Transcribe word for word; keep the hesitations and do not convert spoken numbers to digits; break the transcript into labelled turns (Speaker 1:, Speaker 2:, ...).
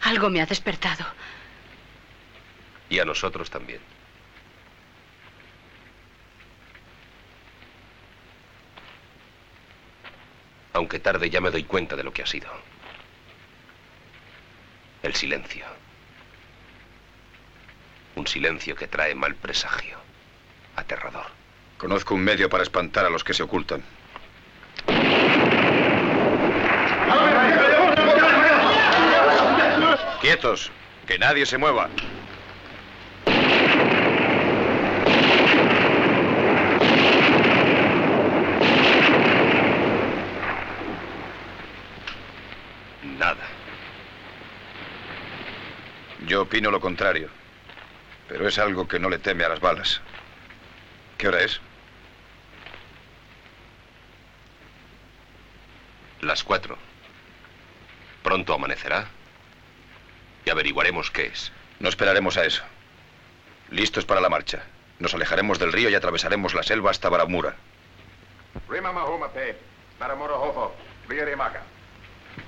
Speaker 1: Algo me ha despertado.
Speaker 2: Y a nosotros también. Aunque tarde, ya me doy cuenta de lo que ha sido. El silencio. Un silencio que trae mal presagio. Aterrador.
Speaker 3: Conozco un medio para espantar a los que se ocultan. ¡Quietos! ¡Que nadie se mueva!
Speaker 2: Nada.
Speaker 3: Yo opino lo contrario. Pero es algo que no le teme a las balas. ¿Qué hora es?
Speaker 2: Las cuatro. Pronto amanecerá y averiguaremos qué es.
Speaker 3: No esperaremos a eso. Listos para la marcha. Nos alejaremos del río y atravesaremos la selva hasta Baramura.
Speaker 4: Rima Mahoma Pe, Baramura Hofo, Río de Maca.